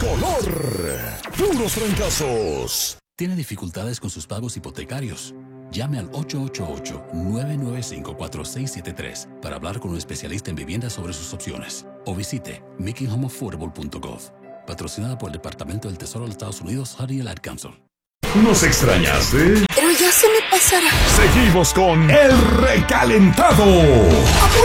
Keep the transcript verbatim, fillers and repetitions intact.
color. Puros fracasos. ¿Tiene dificultades con sus pagos hipotecarios? Llame al ocho ocho ocho, nueve nueve cinco, cuatro seis siete tres para hablar con un especialista en vivienda sobre sus opciones. O visite making home affordable punto gov. Patrocinada por el Departamento del Tesoro de los Estados Unidos, Honey and Ad Council. ¿Nos extrañaste? Pero ya se me pasará. Seguimos con El Recalentado.